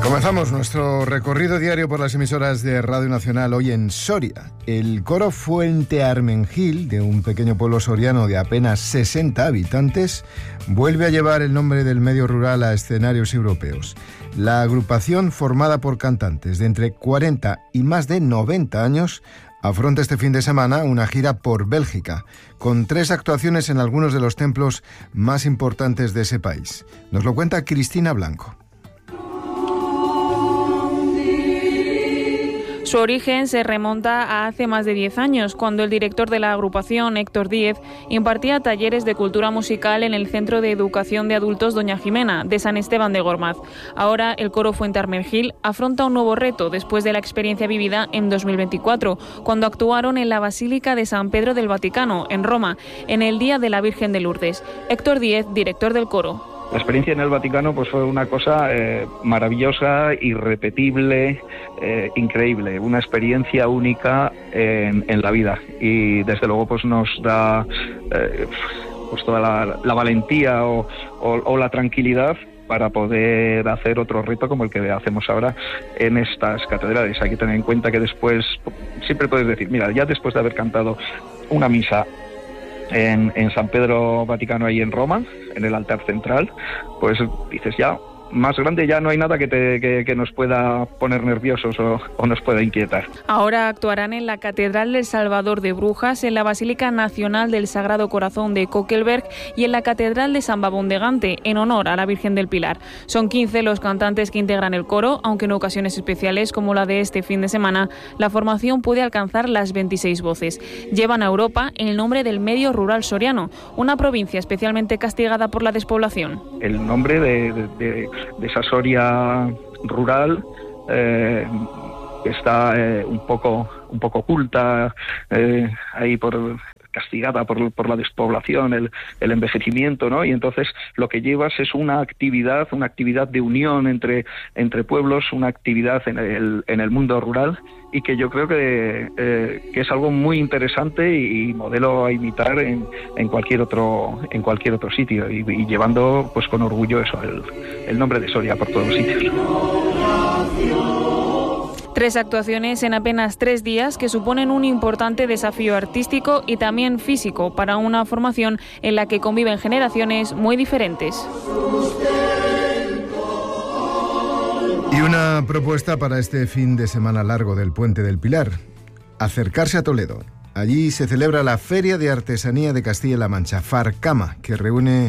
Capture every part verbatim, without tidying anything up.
Comenzamos nuestro recorrido diario por las emisoras de Radio Nacional hoy en Soria. El coro Fuente Armengil, de un pequeño pueblo soriano de apenas sesenta habitantes, vuelve a llevar el nombre del medio rural a escenarios europeos. La agrupación, formada por cantantes de entre cuarenta y más de noventa años, afronta este fin de semana una gira por Bélgica, con tres actuaciones en algunos de los templos más importantes de ese país. Nos lo cuenta Cristina Blanco. Su origen se remonta a hace más de diez años, cuando el director de la agrupación, Héctor Díez, impartía talleres de cultura musical en el Centro de Educación de Adultos Doña Jimena, de San Esteban de Gormaz. Ahora, el coro Fuente Armengil afronta un nuevo reto después de la experiencia vivida en dos mil veinticuatro, cuando actuaron en la Basílica de San Pedro del Vaticano, en Roma, en el Día de la Virgen de Lourdes. Héctor Díez, director del coro. La experiencia en el Vaticano pues fue una cosa eh, maravillosa, irrepetible, eh, increíble, una experiencia única en, en la vida, y desde luego pues nos da eh, pues toda la, la valentía o, o, o la tranquilidad para poder hacer otro reto como el que hacemos ahora en estas catedrales. Hay que tener en cuenta que después siempre puedes decir, mira, ya después de haber cantado una misa En, en San Pedro Vaticano, ahí en Roma, en el altar central, pues dices, ya, más grande ya no hay nada que, te, que, que nos pueda poner nerviosos o, o nos pueda inquietar. Ahora actuarán en la Catedral del Salvador de Brujas, en la Basílica Nacional del Sagrado Corazón de Kokelberg y en la Catedral de San Babón de Gante, en honor a la Virgen del Pilar. Son quince los cantantes que integran el coro, aunque en ocasiones especiales, como la de este fin de semana, la formación puede alcanzar las veintiséis voces. Llevan a Europa el nombre del medio rural soriano, una provincia especialmente castigada por la despoblación. El nombre de... de, de... de esa Soria rural eh, que está eh, un poco un poco oculta eh, ahí por castigada por, por la despoblación, el, el envejecimiento, ¿no? Y entonces lo que llevas es una actividad, una actividad de unión entre, entre pueblos, una actividad en el, en el mundo rural, y que yo creo que, eh, que es algo muy interesante y, y modelo a imitar en, en cualquier otro en cualquier otro sitio, y, y llevando pues con orgullo eso, el, el nombre de Soria por todos los sitios. Tres actuaciones en apenas tres días que suponen un importante desafío artístico y también físico para una formación en la que conviven generaciones muy diferentes. Y una propuesta para este fin de semana largo del Puente del Pilar: acercarse a Toledo. Allí se celebra la Feria de Artesanía de Castilla-La Mancha, Farcama, que reúne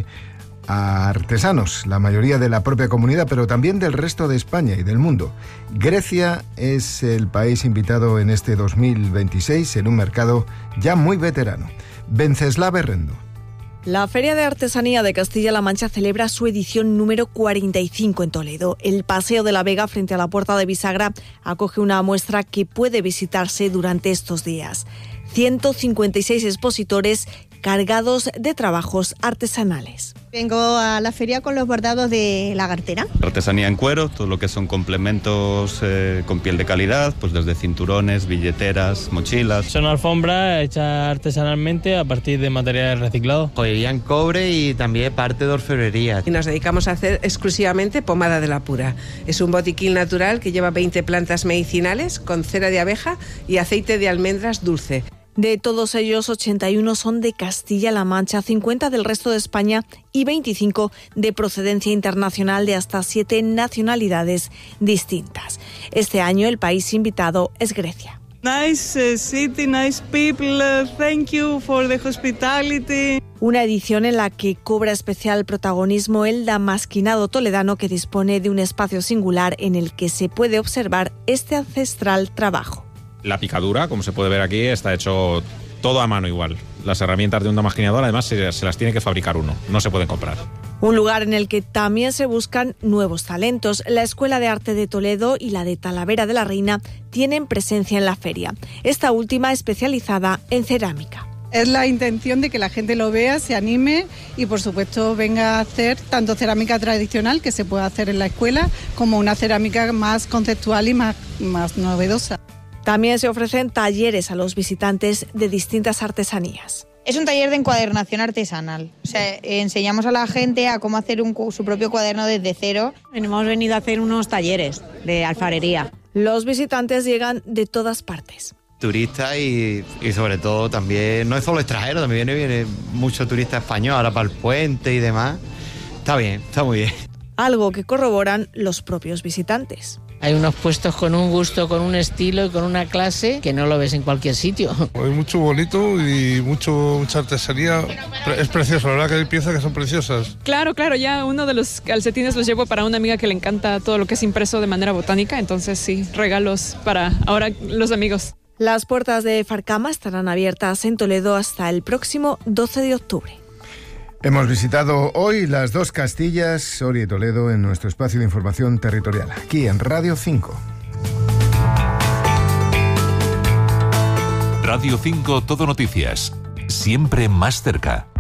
a artesanos, la mayoría de la propia comunidad, pero también del resto de España y del mundo. Grecia es el país invitado en este dos mil veintiséis, en un mercado ya muy veterano. Venceslava Berrendo. La Feria de Artesanía de Castilla-La Mancha celebra su edición número cuarenta y cinco en Toledo. El Paseo de la Vega, frente a la Puerta de Bisagra, acoge una muestra que puede visitarse durante estos días. ciento cincuenta y seis expositores cargados de trabajos artesanales. Vengo a la feria con los bordados de lagartera. Artesanía en cuero, todo lo que son complementos eh, con piel de calidad, pues desde cinturones, billeteras, mochilas. Son alfombras hechas artesanalmente a partir de materiales reciclados. Joyería en cobre y también parte de orfebrería. Y nos dedicamos a hacer exclusivamente pomada de la pura. Es un botiquín natural que lleva veinte plantas medicinales con cera de abeja y aceite de almendras dulce. De todos ellos, ochenta y uno son de Castilla-La Mancha, cincuenta del resto de España y veinticinco de procedencia internacional de hasta siete nacionalidades distintas. Este año el país invitado es Grecia. Nice uh, city, nice people, uh, thank you for the hospitality. Una edición en la que cobra especial protagonismo el damasquinado toledano, que dispone de un espacio singular en el que se puede observar este ancestral trabajo. La picadura, como se puede ver aquí, está hecho todo a mano igual. Las herramientas de un damasquinador, además, se, se las tiene que fabricar uno, no se pueden comprar. Un lugar en el que también se buscan nuevos talentos. La Escuela de Arte de Toledo y la de Talavera de la Reina tienen presencia en la feria, esta última especializada en cerámica. Es la intención de que la gente lo vea, se anime y, por supuesto, venga a hacer tanto cerámica tradicional, que se puede hacer en la escuela, como una cerámica más conceptual y más, más novedosa. También se ofrecen talleres a los visitantes de distintas artesanías. Es un taller de encuadernación artesanal. O sea, enseñamos a la gente a cómo hacer un, su propio cuaderno desde cero. Hemos venido a hacer unos talleres de alfarería. Los visitantes llegan de todas partes. Turistas y, y sobre todo también, no es solo extranjero, también viene, viene mucho turista español, ahora para el puente y demás. Está bien, está muy bien. Algo que corroboran los propios visitantes. Hay unos puestos con un gusto, con un estilo y con una clase que no lo ves en cualquier sitio. Hay mucho bonito y mucho mucha artesanía. Es precioso, la verdad que hay piezas que son preciosas. Claro, claro, ya uno de los calcetines los llevo para una amiga que le encanta todo lo que es impreso de manera botánica, entonces sí, regalos para ahora los amigos. Las puertas de Farcama estarán abiertas en Toledo hasta el próximo doce de octubre. Hemos visitado hoy las dos Castillas, Soria y Toledo, en nuestro espacio de información territorial, aquí en Radio cinco. Radio cinco Todo Noticias, siempre más cerca.